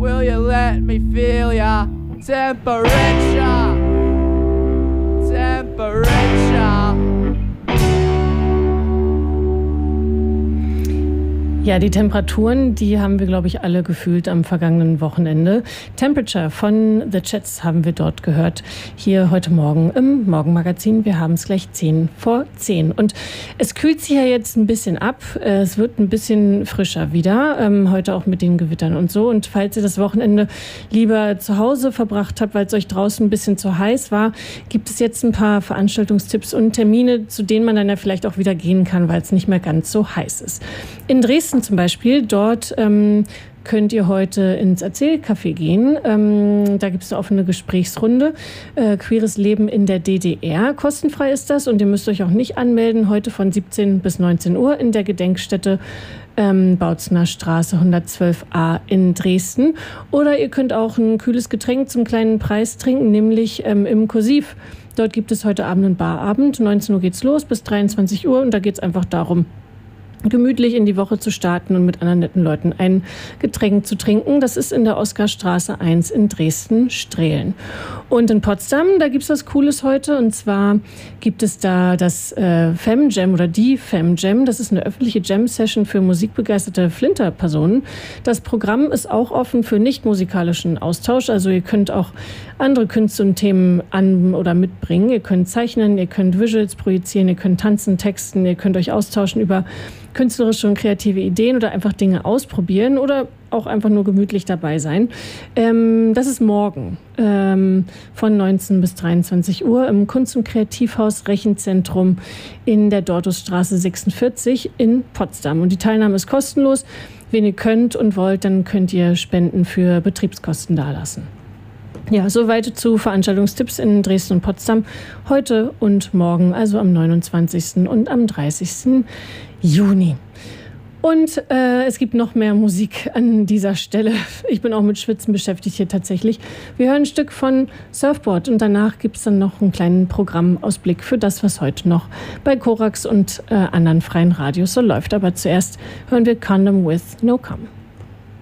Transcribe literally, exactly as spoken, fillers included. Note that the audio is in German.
Will you let me feel ya temperature? Temperature. Ja, die Temperaturen, die haben wir, glaube ich, alle gefühlt am vergangenen Wochenende. Temperature von The Chats haben wir dort gehört, hier heute Morgen im Morgenmagazin. Wir haben es gleich zehn vor zehn. Und es kühlt sich ja jetzt ein bisschen ab. Es wird ein bisschen frischer wieder, ähm, heute auch mit den Gewittern und so. Und falls ihr das Wochenende lieber zu Hause verbracht habt, weil es euch draußen ein bisschen zu heiß war, gibt es jetzt ein paar Veranstaltungstipps und Termine, zu denen man dann ja vielleicht auch wieder gehen kann, weil es nicht mehr ganz so heiß ist. In Dresden zum Beispiel, dort ähm, könnt ihr heute ins Erzählcafé gehen. Ähm, da gibt es eine offene Gesprächsrunde. Äh, Queeres Leben in der D D R. Kostenfrei ist das und ihr müsst euch auch nicht anmelden. Heute von siebzehn bis neunzehn Uhr in der Gedenkstätte ähm, Bautzener Straße hundertzwölf a in Dresden. Oder ihr könnt auch ein kühles Getränk zum kleinen Preis trinken, nämlich ähm, im Kursiv. Dort gibt es heute Abend einen Barabend. neunzehn Uhr geht's los bis dreiundzwanzig Uhr und da geht es einfach darum, gemütlich in die Woche zu starten und mit anderen netten Leuten ein Getränk zu trinken. Das ist in der Oskarstraße eins in Dresden-Strehlen. Und in Potsdam, da gibt es was Cooles heute. Und zwar gibt es da das äh, Fem-Jam oder die Fem-Jam. Das ist eine öffentliche Jam-Session für musikbegeisterte Flinter-Personen. Das Programm ist auch offen für nicht-musikalischen Austausch. Also ihr könnt auch andere Künste und Themen an- oder mitbringen. Ihr könnt zeichnen, ihr könnt Visuals projizieren, ihr könnt tanzen, texten, ihr könnt euch austauschen über künstlerische und kreative Ideen oder einfach Dinge ausprobieren oder auch einfach nur gemütlich dabei sein. Ähm, das ist morgen ähm, von neunzehn bis dreiundzwanzig Uhr im Kunst- und Kreativhaus Rechenzentrum in der Dortusstraße sechsundvierzig in Potsdam. Und die Teilnahme ist kostenlos. Wenn ihr könnt und wollt, dann könnt ihr Spenden für Betriebskosten dalassen. Ja, soweit zu Veranstaltungstipps in Dresden und Potsdam heute und morgen, also am neunundzwanzigsten und am dreißigsten Juni. Und äh, es gibt noch mehr Musik an dieser Stelle. Ich bin auch mit Schwitzen beschäftigt hier tatsächlich. Wir hören ein Stück von Surfboard und danach gibt es dann noch einen kleinen Programmausblick für das, was heute noch bei Korax und äh, anderen freien Radios so läuft. Aber zuerst hören wir Condom with No Come.